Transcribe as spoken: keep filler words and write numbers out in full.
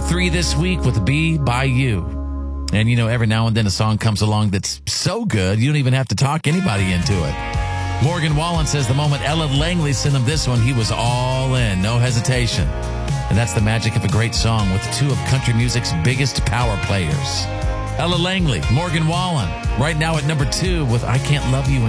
three this week with Be By You. And, you know, every now and then a song comes along that's so good, you don't even have to talk anybody into it. Morgan Wallen says the moment Ella Langley sent him this one, he was all in, no hesitation. And that's the magic of a great song with two of country music's biggest power players. Ella Langley, Morgan Wallen, right now at number two with I Can't Love You